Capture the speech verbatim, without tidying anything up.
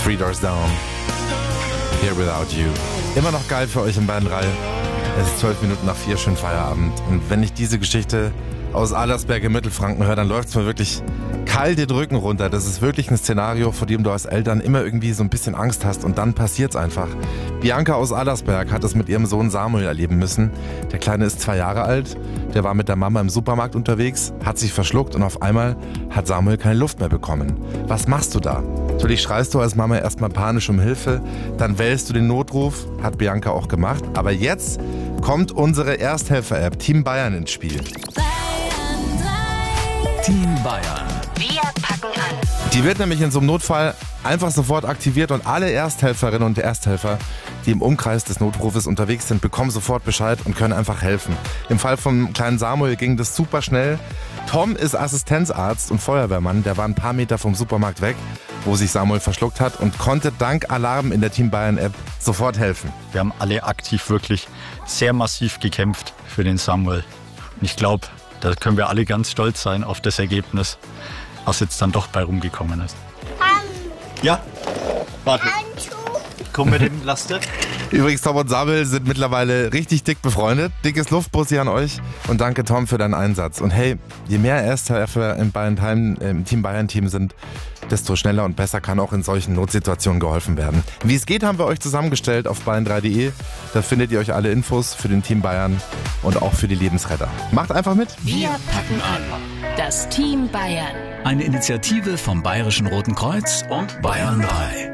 Three Doors Down. Here Without You. Immer noch geil für euch in Bayern drei. Es ist zwölf Minuten nach vier, schön Feierabend. Und wenn ich diese Geschichte aus Allersberg im Mittelfranken höre, dann läuft es mir wirklich kalt den Rücken runter. Das ist wirklich ein Szenario, vor dem du als Eltern immer irgendwie so ein bisschen Angst hast und dann passiert's einfach. Bianca aus Allersberg hat es mit ihrem Sohn Samuel erleben müssen. Der Kleine ist zwei Jahre alt, der war mit der Mama im Supermarkt unterwegs, hat sich verschluckt und auf einmal hat Samuel keine Luft mehr bekommen. Was machst du da? Natürlich schreist du als Mama erstmal panisch um Hilfe, dann wählst du den Notruf, hat Bianca auch gemacht. Aber jetzt kommt unsere Ersthelfer-App Team Bayern ins Spiel. Team Bayern. Wir packen an. Die wird nämlich in so einem Notfall einfach sofort aktiviert und alle Ersthelferinnen und Ersthelfer, die im Umkreis des Notrufes unterwegs sind, bekommen sofort Bescheid und können einfach helfen. Im Fall vom kleinen Samuel ging das super schnell. Tom ist Assistenzarzt und Feuerwehrmann, der war ein paar Meter vom Supermarkt weg, wo sich Samuel verschluckt hat und konnte dank Alarm in der Team Bayern App sofort helfen. Wir haben alle aktiv wirklich sehr massiv gekämpft für den Samuel. Und ich glaube, da können wir alle ganz stolz sein auf das Ergebnis, was jetzt dann doch bei rumgekommen ist. Um, Ja, warte. Handschuh. Komm mit dem Laster. Übrigens, Tom und Samuel sind mittlerweile richtig dick befreundet. Dickes Luftbussi an euch und danke Tom für deinen Einsatz. Und hey, je mehr Ersthelfer im, Bayern, im Team Bayern Team sind, desto schneller und besser kann auch in solchen Notsituationen geholfen werden. Wie es geht, haben wir euch zusammengestellt auf bayern drei punkt de. Da findet ihr euch alle Infos für den Team Bayern und auch für die Lebensretter. Macht einfach mit. Wir packen an. Das Team Bayern. Eine Initiative vom Bayerischen Roten Kreuz und Bayern drei.